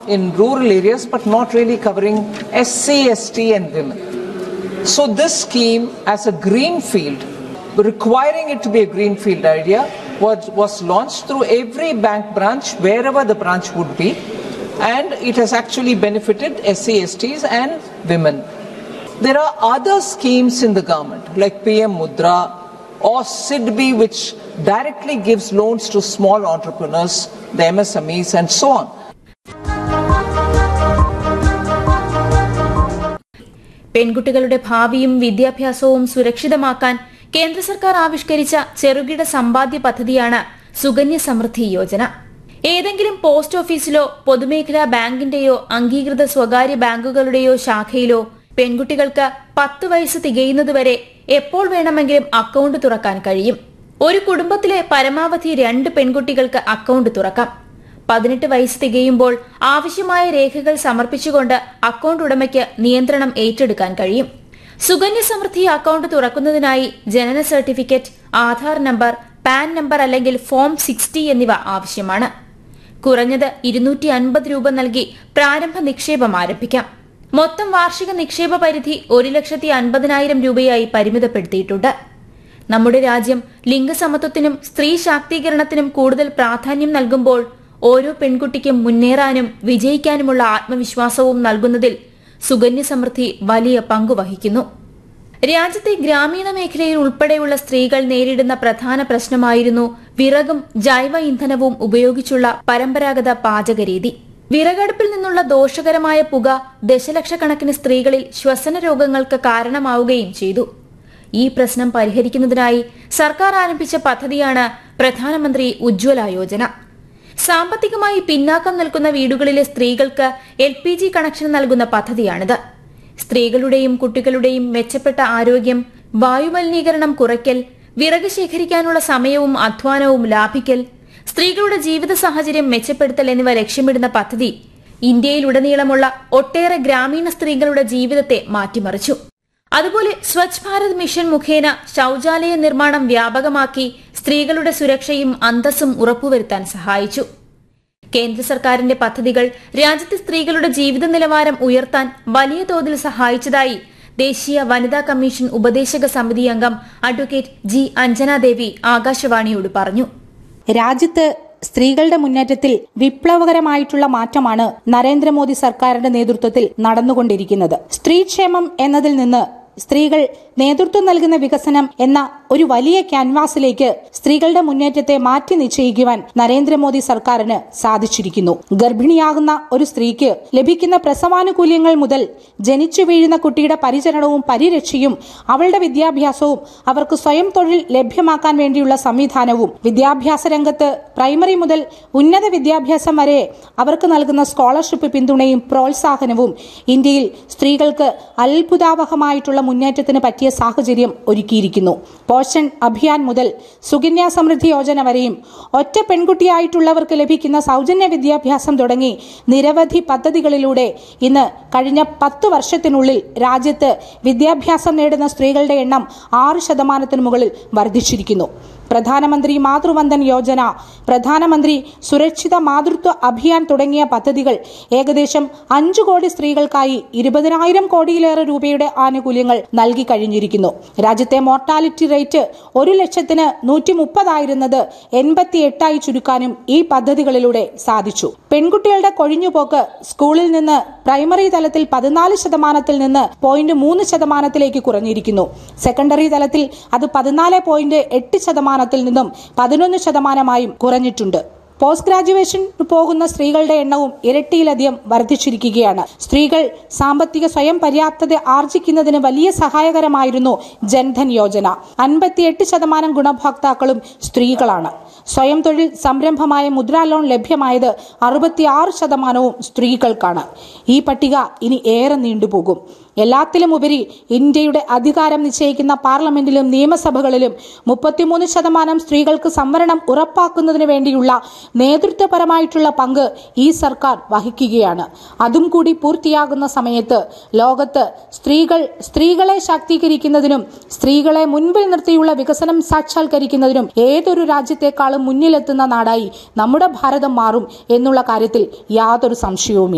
in rural areas, but not really covering SC, ST and women. So this scheme as a greenfield, requiring it to be a greenfield idea, was launched through every bank branch, wherever the branch would be, and it has actually benefited SC, STs and women. There are other schemes in the government like PM Mudra or SIDBI, which directly gives loans to small entrepreneurs, the MSMEs and so on. പെൺകുട്ടികളുടെ ഭാവിയും വിദ്യാഭ്യാസവും സുരക്ഷിതമാക്കാൻ കേന്ദ്ര സർക്കാർ ആവിഷ്കരിച്ച ചെറുകിട സമ്പാദ്യ പദ്ധതിയാണ് സുകന്യ സമൃദ്ധി യോജന. ഏതെങ്കിലും പോസ്റ്റ് ഓഫീസിലോ പൊതുമേഖലാ ബാങ്കിന്റെയോ അംഗീകൃത സ്വകാര്യ ബാങ്കുകളുടെയോ ശാഖയിലോ പെൺകുട്ടികൾക്ക് 10 വയസ്സ് തികയുന്നതുവരെ എപ്പോൾ വേണമെങ്കിലും അക്കൌണ്ട് തുറക്കാൻ കഴിയും. ഒരു കുടുംബത്തിലെ പരമാവധി 2 പെൺകുട്ടികൾക്ക് അക്കൌണ്ട് തുറക്കാം. 18 വയസ്സ് തികയുമ്പോൾ ആവശ്യമായ രേഖകൾ സമർപ്പിച്ചുകൊണ്ട് അക്കൌണ്ട് ഉടമയ്ക്ക് നിയന്ത്രണം ഏറ്റെടുക്കാൻ കഴിയും. സുകന്യ സമൃദ്ധി അക്കൌണ്ട് തുറക്കുന്നതിനായി ജനന certificate, Aadhaar number, pan number അല്ലെങ്കിൽ ഫോം 60 എന്നിവ ആവശ്യമാണ്. കുറഞ്ഞത് 250 രൂപ നൽകി പ്രാരംഭ നിക്ഷേപം ആരംഭിക്കാം. മൊത്തം വാർഷിക നിക്ഷേപ പരിധി 1,50,000 രൂപയായി പരിമിതപ്പെടുത്തിയിട്ടുണ്ട്. നമ്മുടെ രാജ്യം ലിംഗസമത്വത്തിനും സ്ത്രീ ശാക്തീകരണത്തിനും കൂടുതൽ പ്രാധാന്യം നൽകുമ്പോൾ ഓരോ പെൺകുട്ടിക്കും മുന്നേറാനും വിജയിക്കാനുമുള്ള ആത്മവിശ്വാസവും നൽകുന്നതിൽ സുകന്യ സമൃദ്ധി വലിയ പങ്കുവഹിക്കുന്നു. രാജ്യത്തെ ഗ്രാമീണ മേഖലയിൽ ഉൾപ്പെടെയുള്ള സ്ത്രീകൾ നേരിടുന്ന പ്രധാന പ്രശ്നമായിരുന്നു വിറകും ജൈവ ഇന്ധനവും ഉപയോഗിച്ചുള്ള പരമ്പരാഗത പാചകരീതി. വിറകടുപ്പിൽ നിന്നുള്ള ദോഷകരമായ പുക ദശലക്ഷക്കണക്കിന് സ്ത്രീകളിൽ ശ്വസന രോഗങ്ങൾക്ക് കാരണമാവുകയും ചെയ്തു. ഈ പ്രശ്നം പരിഹരിക്കുന്നതിനായി സർക്കാർ ആരംഭിച്ച പദ്ധതിയാണ് പ്രധാനമന്ത്രി ഉജ്ജ്വല യോജന. സാമ്പത്തികമായി പിന്നാക്കം നിൽക്കുന്ന വീടുകളിലെ സ്ത്രീകൾക്ക് LPG കണക്ഷൻ നൽകുന്ന പദ്ധതിയാണിത്. സ്ത്രീകളുടെയും കുട്ടികളുടെയും മെച്ചപ്പെട്ട ആരോഗ്യം, വായുമലിനീകരണം കുറയ്ക്കൽ, വിറക് ശേഖരിക്കാനുള്ള സമയവും അധ്വാനവും ലാഭിക്കൽ, സ്ത്രീകളുടെ ജീവിത സാഹചര്യം മെച്ചപ്പെടുത്തൽ എന്നിവ ലക്ഷ്യമിടുന്ന പദ്ധതി ഇന്ത്യയിലുടനീളമുള്ള ഒട്ടേറെ ഗ്രാമീണ സ്ത്രീകളുടെ ജീവിതത്തെ മാറ്റിമറിച്ചു. അതുപോലെ സ്വച്ഛ് ഭാരത് മിഷൻ മുഖേന ശൌചാലയ നിർമ്മാണം വ്യാപകമാക്കി സ്ത്രീകളുടെ സുരക്ഷയും അന്തസ്സും ഉറപ്പുവരുത്താൻ സഹായിച്ചു. കേന്ദ്ര സർക്കാരിന്റെ പദ്ധതികൾ രാജ്യത്തെ സ്ത്രീകളുടെ ജീവിത നിലവാരം ഉയർത്താൻ വലിയ തോതിൽ സഹായിച്ചതായി ദേശീയ വനിതാ കമ്മീഷൻ ഉപദേശക സമിതി അംഗം അഡ്വക്കേറ്റ് G. അഞ്ജന ദേവി ആകാശവാണിയോട് പറഞ്ഞു. രാജ്യത്ത് സ്ത്രീകളുടെ മുന്നേറ്റത്തിൽ വിപ്ലവകരമായിട്ടുള്ള മാറ്റമാണ് നരേന്ദ്രമോദി സർക്കാരിന്റെ നേതൃത്വത്തിൽ നടന്നുകൊണ്ടിരിക്കുന്നത്. സ്ത്രീക്ഷേമം എന്നതിൽ നിന്ന് സ്ത്രീകൾ നേതൃത്വം നൽകുന്ന വികസനം എന്ന ഒരു വലിയ ക്യാൻവാസിലേക്ക് സ്ത്രീകളുടെ മുന്നേറ്റത്തെ മാറ്റി നിശ്ചയിക്കുവാൻ നരേന്ദ്രമോദി സർക്കാരിന് സാധിച്ചിരിക്കുന്നു. ഗർഭിണിയാകുന്ന ഒരു സ്ത്രീക്ക് ലഭിക്കുന്ന പ്രസവാനുകൂല്യങ്ങൾ മുതൽ ജനിച്ചു വീഴുന്ന കുട്ടിയുടെ പരിചരണവും പരിരക്ഷയും അവളുടെ വിദ്യാഭ്യാസവും അവർക്ക് സ്വയം തൊഴിൽ ലഭ്യമാക്കാൻ വേണ്ടിയുള്ള സംവിധാനവും വിദ്യാഭ്യാസ രംഗത്ത് പ്രൈമറി മുതൽ ഉന്നത വിദ്യാഭ്യാസം വരെ അവർക്ക് നൽകുന്ന സ്കോളർഷിപ്പ് പിന്തുണയും പ്രോത്സാഹനവും ഇന്ത്യയിൽ സ്ത്രീകൾക്ക് അത്ഭുതാവഹമായിട്ടുള്ള മുന്നേറ്റത്തിന് പറ്റിയ സാഹചര്യം ഒരുക്കിയിരിക്കുന്നു. പോഷൻ അഭിയാൻ മുതൽ സുകന്യ സമൃദ്ധി യോജന വരെയും ഒറ്റ പെൺകുട്ടിയായിട്ടുള്ളവർക്ക് ലഭിക്കുന്ന സൗജന്യ വിദ്യാഭ്യാസം തുടങ്ങി നിരവധി പദ്ധതികളിലൂടെ ഇന്ന് കഴിഞ്ഞ 10 വർഷത്തിനുള്ളിൽ രാജ്യത്ത് വിദ്യാഭ്യാസം നേടുന്ന സ്ത്രീകളുടെ എണ്ണം 6% മുകളിൽ വർദ്ധിച്ചിരിക്കുന്നു. പ്രധാനമന്ത്രി മാതൃവന്ദൻ യോജന, പ്രധാനമന്ത്രി സുരക്ഷിത മാതൃത്വ അഭിയാൻ തുടങ്ങിയ പദ്ധതികൾ ഏകദേശം 5 കോടി സ്ത്രീകൾക്കായി 20,000 കോടിയിലേറെ രൂപയുടെ ആനുകൂല്യങ്ങൾ നൽകി കഴിഞ്ഞിരിക്കുന്നു. രാജ്യത്തെ മോർട്ടാലിറ്റി റേറ്റ് 1,00,000-ന് 130 ആയിരുന്നത് 88 ചുരുക്കാനും ഈ പദ്ധതികളിലൂടെ സാധിച്ചു. പെൺകുട്ടികളുടെ കൊഴിഞ്ഞുപോക്ക് സ്കൂളിൽ നിന്ന് പ്രൈമറി തലത്തിൽ 14% നിന്ന് 0.3% കുറഞ്ഞിരിക്കുന്നു. സെക്കൻഡറി തലത്തിൽ അത് 14.8% നിന്നും 11% കുറഞ്ഞിട്ടുണ്ട്. പോസ്റ്റ് ഗ്രാജുവേഷൻ പോകുന്ന സ്ത്രീകളുടെ എണ്ണവും ഇരട്ടിയിലധികം വർദ്ധിച്ചിരിക്കുകയാണ്. സ്ത്രീകൾ സാമ്പത്തിക സ്വയം പര്യാപ്തത ആർജിക്കുന്നതിന് വലിയ സഹായകരമായിരുന്നു ജൻധൻ യോജന. 58% ഗുണഭോക്താക്കളും സ്ത്രീകളാണ്. സ്വയം തൊഴിൽ സംരംഭമായ മുദ്രാ ലോൺ ലഭ്യമായത് 66% സ്ത്രീകൾക്കാണ്. ഈ പട്ടിക ഇനി ഏറെ നീണ്ടുപോകും. എല്ലാത്തിലുമുപരി ഇന്ത്യയുടെ അധികാരം നിശ്ചയിക്കുന്ന പാർലമെന്റിലും നിയമസഭകളിലും 33% സ്ത്രീകൾക്ക് സംവരണം ഉറപ്പാക്കുന്നതിന് വേണ്ടിയുള്ള നേതൃത്വപരമായിട്ടുള്ള പങ്ക് ഈ സർക്കാർ വഹിക്കുകയാണ്. അതും കൂടി പൂർത്തിയാകുന്ന സമയത്ത് ലോകത്ത് സ്ത്രീകളെ ശാക്തീകരിക്കുന്നതിനും സ്ത്രീകളെ മുൻപിൽ നിർത്തിയുള്ള വികസനം സാക്ഷാത്കരിക്കുന്നതിനും ഏതൊരു രാജ്യത്തെക്കാളും മുന്നിലെത്തുന്ന നാടായി നമ്മുടെ ഭാരതം മാറും എന്നുള്ള കാര്യത്തിൽ യാതൊരു സംശയവുമില്ല.